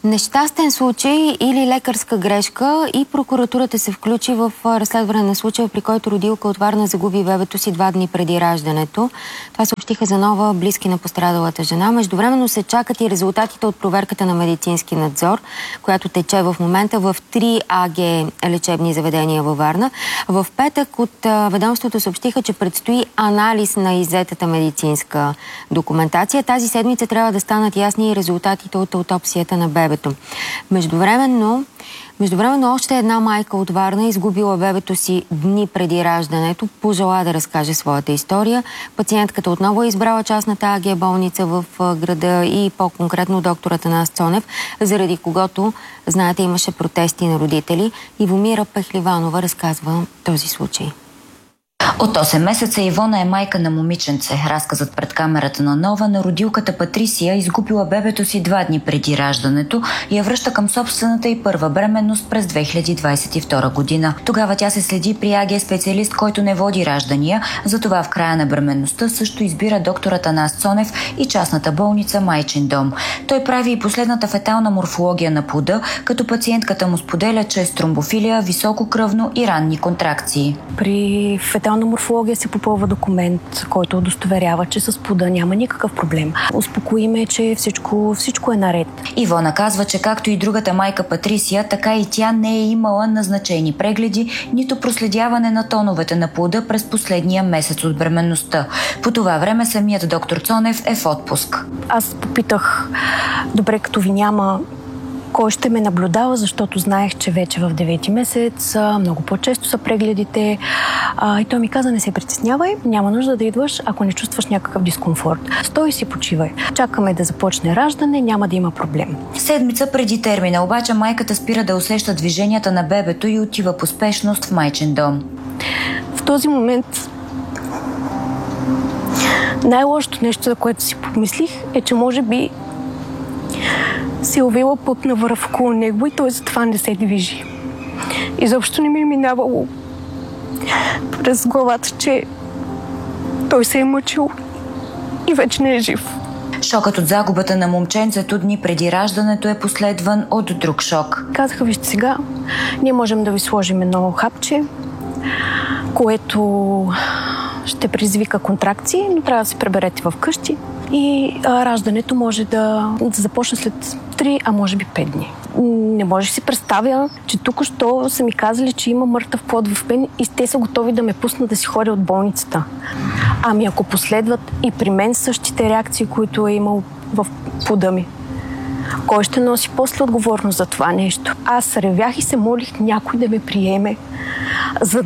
Нещастен случай или лекарска грешка и прокуратурата се включи в разследване на случая, при който родилка от Варна загуби бебето си 2 дни преди раждането. Това съобщиха за нова близки на пострадалата жена. Междувременно се чакат и резултатите от проверката на медицински надзор, която тече в момента в 3 АГ лечебни заведения във Варна. В петък от ведомството съобщиха, че предстои анализ на иззетата медицинска документация. Тази седмица трябва да станат ясни и резултатите от аутопсията на бебето. Междувременно още една майка от Варна, изгубила бебето си дни преди раждането, пожела да разкаже своята история. Пациентката отново е избрала частната АГ болница в града и по-конкретно доктор Атанас Цонев, заради когото, знаете, имаше протести на родители. Ивомира Пехливанова разказва този случай. От 8 месеца Ивона е майка на момиченце. Разказът пред камерата на Нова на родилката Патрисия, изгубила бебето си 2 дни преди раждането, и я връща към собствената й първа бременност през 2022 година. Тогава тя се следи при АГ специалист, който не води раждания. Затова в края на бременността също избира доктор Атанас Цонев и частната болница Майчин дом. Той прави и последната фетална морфология на плода, като пациентката му споделя, че е с тромбофилия, високо кръвно и ранни контракции. При фетална морфология се попълва документ, който удостоверява, че с плода няма никакъв проблем. Успокоиме, че всичко е наред. Ивона казва, че както и другата майка Патрисия, така и тя не е имала назначени прегледи, нито проследяване на тоновете на плода през последния месец от бременността. По това време самият доктор Цонев е в отпуск. Аз попитах, добре, като ви няма, кой ще ме наблюдава, защото знаех, че вече в 9-ти месец много по-често са прегледите. И той ми каза, не се притеснявай, няма нужда да идваш, ако не чувстваш някакъв дискомфорт. Стой и си почивай. Чакаме да започне раждане, няма да има проблем. Седмица преди термина обаче майката спира да усеща движенията на бебето и отива по спешност в Майчин дом. В този момент най-лошото нещо, за което си помислих, е, че може би се увела пъпна връв около него и той затова не се движи. Изобщо не ми е минавало през главата, че той се е мъчил и вече не е жив. Шокът от загубата на момченцето дни преди раждането е последван от друг шок. Казаха, вижте сега, ние можем да ви сложим едно хапче, което ще предизвика контракции, но трябва да се преберете в къщи и раждането може да започне след 3, а може би 5 дни. Не може да си представя, че току-що са ми казали, че има мъртъв плод в мен и те са готови да ме пуснат да си ходя от болницата. Ами ако последват и при мен същите реакции, които е имал в плода ми, кой ще носи после отговорност за това нещо? Аз ревях и се молих някой да ме приеме, за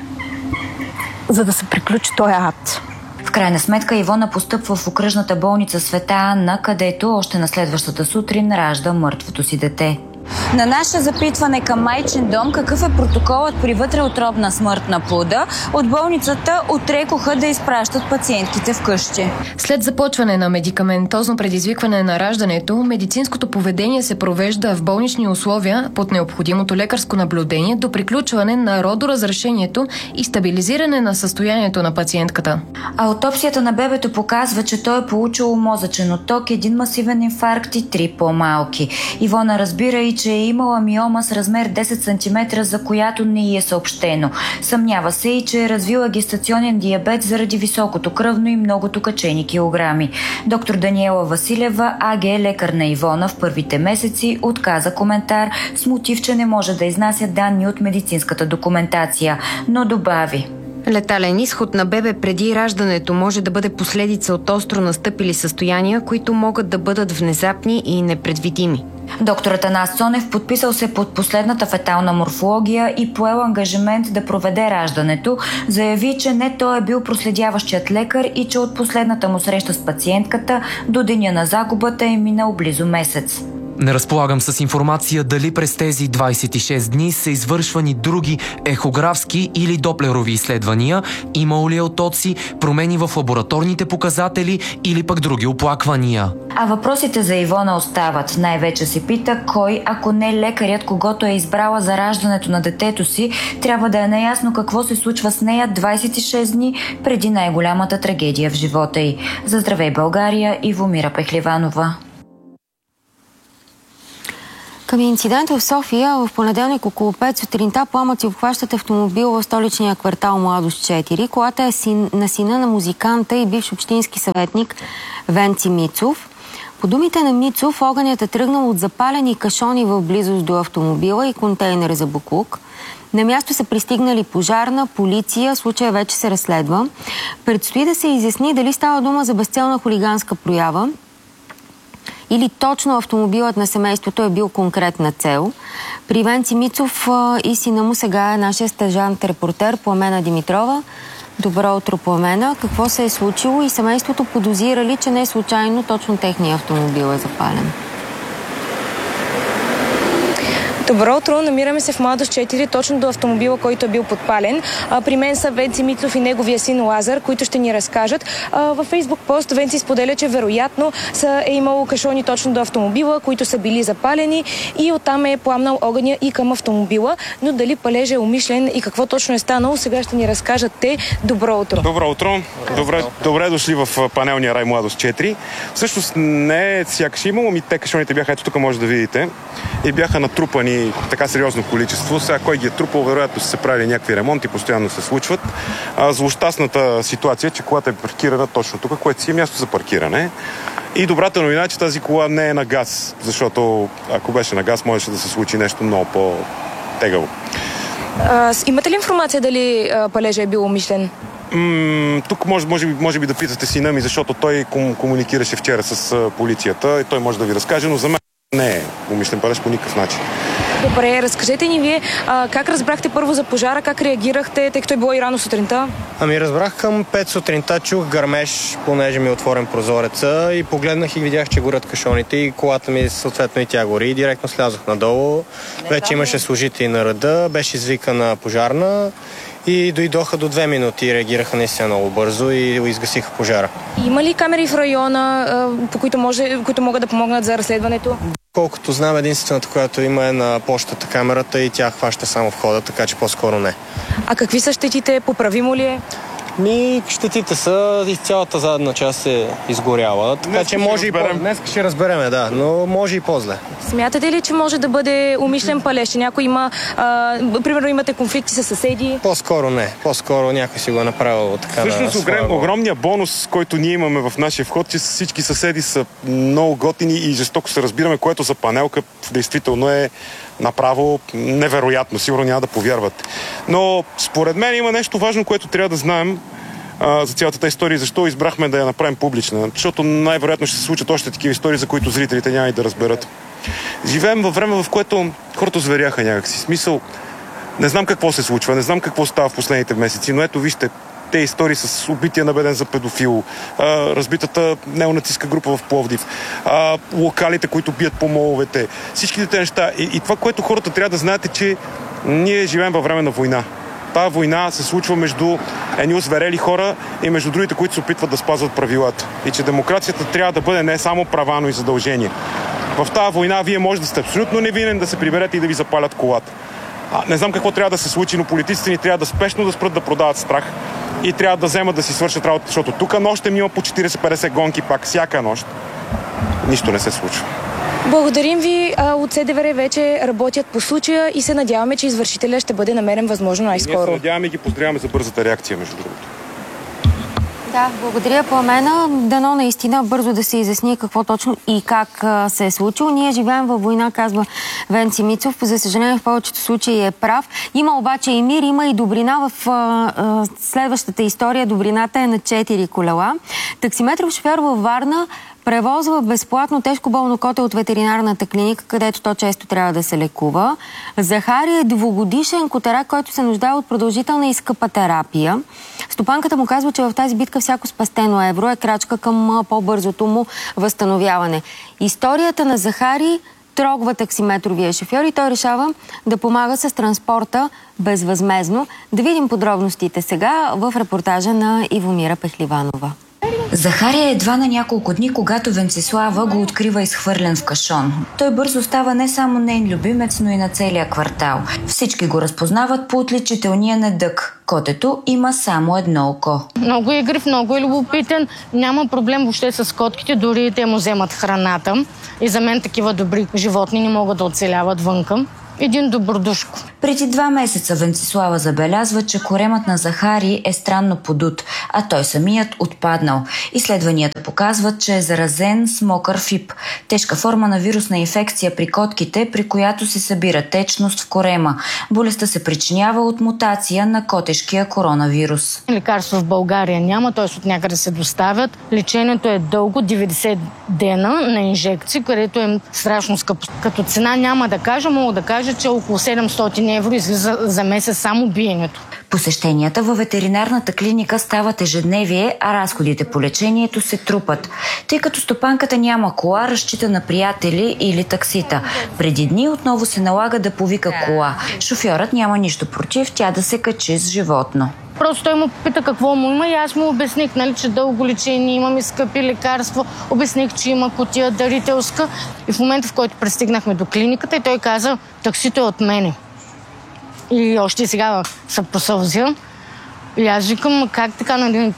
да се приключи този ад. В крайна сметка Ивона постъпва в окръжната болница Света Анна, където още на следващата сутрин ражда мъртвото си дете. На наше запитване към Майчин дом какъв е протоколът при вътреутробна смърт на плода, от болницата отрекоха да изпращат пациентките вкъщи. След започване на медикаментозно предизвикване на раждането, медицинското поведение се провежда в болнични условия под необходимото лекарско наблюдение до приключване на родоразрешението и стабилизиране на състоянието на пациентката. Аутопсията на бебето показва, че той е получило мозъчен отток, 1 масивен инфаркт и 3 по-малки. Ивона разбира и че е имала миома с размер 10 см, за която не й е съобщено. Съмнява се и, че е развила гестационен диабет заради високото кръвно и многото качени килограми. Доктор Даниела Василева, АГ лекар на Ивона в първите месеци, отказа коментар с мотив, че не може да изнася данни от медицинската документация, но добави: летален изход на бебе преди раждането може да бъде последица от остро настъпили състояния, които могат да бъдат внезапни и непредвидими. Доктор Атанас Цонев подписал се под последната фетална морфология и поел ангажимент да проведе раждането. Заяви, че не той е бил проследяващият лекар и че от последната му среща с пациентката до деня на загубата е минал близо месец. Не разполагам с информация дали през тези 26 дни са извършвани други ехографски или доплерови изследвания, имало ли отоци, промени в лабораторните показатели или пък други оплаквания. А въпросите за Ивона остават. Най-вече се пита кой, ако не лекарят, когото е избрала за раждането на детето си, трябва да е наясно какво се случва с нея 26 дни преди най-голямата трагедия в живота й. За Здравей България, Ивомира Пехливанова. Към инцидент в София в понеделник около 5 сутринта пламъци обхващат автомобил в столичния квартал Младост 4. Колата е на сина на музиканта и бивш общински съветник Венци Мицов. По думите на Мицов, огънят е тръгнал от запалени кашони в близост до автомобила и контейнер за боклук. На място са пристигнали пожарна, полиция, случая вече се разследва. Предстои да се изясни дали става дума за безцелна хулиганска проява или точно автомобилът на семейството е бил конкретна цел. При Венци Мицов и сина му сега е нашия стажант-репортер Пламена Димитрова. Добро утро, Пламена. Какво се е случило и семейството подозира ли, че не е случайно точно техния автомобил е запален? Добро утро, намираме се в Младост 4, точно до автомобила, който е бил подпален. При мен са Венци Мицов и неговия син Лазар, които ще ни разкажат. Във Фейсбук пост Венци споделя, че вероятно е имало кашони точно до автомобила, които са били запалени и оттам е пламнал огъня и към автомобила. Но дали палежа е умишлен и какво точно е станало, сега ще ни разкажат те. Добро утро. Добро утро. Добре дошли в панелния рай Младост 4. Всъщност не е сякаш имало, те кашоните бяха, ето тук може да видите, и бяха натрупани така сериозно количество. Сега кой ги е трупал, вероятно са се правили някакви ремонти, постоянно се случват. Злощастната ситуация е, че колата е паркирана точно тук, което си е място за паркиране. И добрата новина е, че тази кола не е на газ, защото ако беше на газ, можеше да се случи нещо много по-тегаво. Имате ли информация дали палежа е бил умишлен? Тук може би да питате сина ми, защото той комуникираше вчера с полицията и той може да ви разкаже, но за мен не е умишлен палеж по никакъв начин. Добре, разкажете ни вие как разбрахте първо за пожара, как реагирахте, тъй като е било и рано сутринта? Разбрах към 5 сутринта, чух гърмеж, понеже ми е отворен прозореца и погледнах и видях, че горят кашоните и колата ми съответно и тя гори и директно слязох надолу. Вече имаше служители на реда, беше извикана пожарна и дойдоха до 2 минути и реагираха наистина много бързо и изгасиха пожара. Има ли камери в района, които могат да помогнат за разследването? Колкото знам, единствената, която има е на почтата камерата и тя хваща само входа, така че по-скоро не. А какви са щетите? Поправимо ли е? Щетите са и цялата задна част е изгоряла, така че може и по-зле. Днес ще разбереме, да, но може и по-зле. Смятате ли, че може да бъде умишлен палеж? Че някой има, примерно имате конфликти с съседи? По-скоро не. По-скоро някой си го е направил така. Всъщност огромният бонус, който ние имаме в нашия вход, че всички съседи са много готини и жестоко се разбираме, което за панелка действително е направо невероятно. Сигурно няма да повярвате. Но според мен има нещо важно, което трябва да знаем за цялата тази история, защо избрахме да я направим публична. Защото най-вероятно ще се случат още такива истории, за които зрителите няма и да разберат. Живеем във време, в което хората зверяха някакси. Смисъл, не знам какво се случва, не знам какво става в последните месеци, но ето вижте, те истории с убития набеден за педофил, разбитата неонацистка група в Пловдив, локалите, които бият по моловете, всичките тези неща. И това, което хората трябва да знаят е, че ние живеем във време на война. Тая война се случва между едни озверели хора и между другите, които се опитват да спазват правилата. И че демокрацията трябва да бъде не само права, но и задължение. В тази война вие може да сте абсолютно невинен, да се приберете и да ви запалят колата. Не знам какво трябва да се случи, но политиците ни трябва да спешно да спрат да продават страх и трябва да вземат да си свършат работа, защото тук нощем има по 40-50 гонки пак, всяка нощ. Нищо не се случва. Благодарим ви. От СДВР вече работят по случая и се надяваме, че извършителя ще бъде намерен възможно най-скоро. Ние се надяваме и ги поздравяме за бързата реакция, между другото. Да, благодаря, Пламена. Дано наистина бързо да се изясни какво точно и как се е случило. Ние живеем във война, казва Венци Мицов. За съжаление, в повечето случаи е прав. Има обаче и мир, има и добрина в следващата история. Добрината е на 4 колела. Таксиметров шофьор във Варна превозва безплатно тежко болно коте от ветеринарната клиника, където то често трябва да се лекува. Захари е 2-годишен котарак, който се нуждае от продължителна и скъпа терапия. Стопанката му казва, че в тази битка всяко спестено евро е крачка към по-бързото му възстановяване. Историята на Захари трогва таксиметровия шофьор и той решава да помага с транспорта безвъзмездно. Да видим подробностите сега в репортажа на Ивомира Пехливанова. Захария едва на няколко дни, когато Венцислава го открива изхвърлен в кашон. Той бързо става не само нейн любимец, но и на целия квартал. Всички го разпознават по отличителния недък. Котето има само едно око. Много е игрив, много е любопитен. Няма проблем въобще с котките, дори те му вземат храната. И за мен такива добри животни не могат да оцеляват вънка. Един добродушко. Преди 2 месеца Венцислава забелязва, че коремът на Захари е странно подут, а той самият отпаднал. Изследванията показват, че е заразен с мокър фиб, тежка форма на вирусна инфекция при котките, при която се събира течност в корема. Болестта се причинява от мутация на котешкия коронавирус. Лекарство в България няма, т.е. от някъде се доставят. Лечението е дълго, 90 дена на инжекции, където е страшно скъпо. Като цена няма да кажа, мога да кажа, че около 700 евро излиза за месец само биенето. Посещенията във ветеринарната клиника стават ежедневие, а разходите по лечението се трупат. Тъй като стопанката няма кола, разчита на приятели или таксита. Преди дни отново се налага да повика кола. Шофьорът няма нищо против тя да се качи с животно. Просто той му пита какво му има и аз му обясних, че дълго лечение, имаме скъпи лекарства. Обясних, че има кутия дарителска. И в момента, в който пристигнахме до клиниката, и той каза, таксито е от мене. И още сега се посълзя. И аз викам, как така, нали?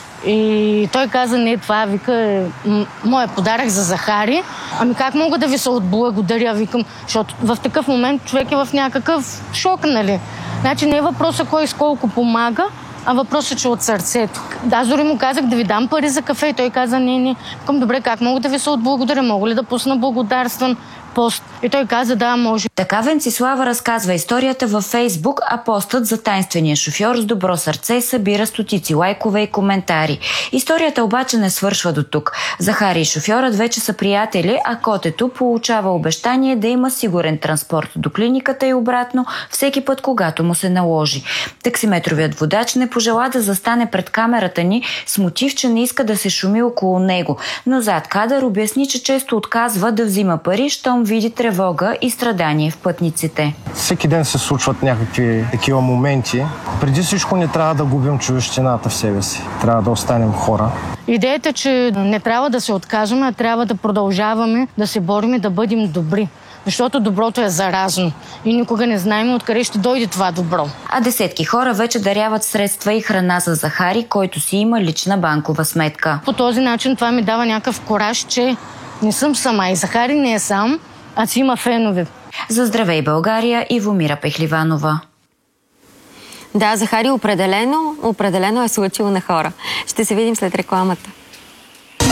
И той каза, не, това, вика, е моя подарък за Захари. Ами как мога да ви се отблагодаря, викам, защото в такъв момент човек е в някакъв шок, нали? Значи не е въпросът кой с колко помага, а въпросът, че от сърцето. Аз дори му казах да ви дам пари за кафе и той каза, не. Викам, добре, как мога да ви се отблагодаря? Мога ли да пусна благодарствен пост? И той каза, да, може. Така Венцислава разказва историята във Фейсбук, а постът за таинствения шофьор с добро сърце събира стотици лайкове и коментари. Историята обаче не свършва до тук. Захари и шофьорът вече са приятели, а котето получава обещание да има сигурен транспорт до клиниката и обратно всеки път, когато му се наложи. Таксиметровият водач не пожела да застане пред камерата ни с мотив, че не иска да се шуми около него, но зад кадър обясни, че често отказва да взима пари, щом види тревога и страдание в пътниците. Всеки ден се случват някакви такива моменти. Преди всичко не трябва да губим човещината в себе си. Трябва да останем хора. Идеята е, че не трябва да се откажем, а трябва да продължаваме да се борим и да бъдем добри. Защото доброто е заразно и никога не знаем откъде ще дойде това добро. А десетки хора вече даряват средства и храна за Захари, който си има лична банкова сметка. По този начин това ми дава някакъв кораж, че не съм сама и Захари не е сам, а си има фенове. За Здравей България, Ивомира Пехливанова. Да, Захари определено е случило на хора. Ще се видим след рекламата.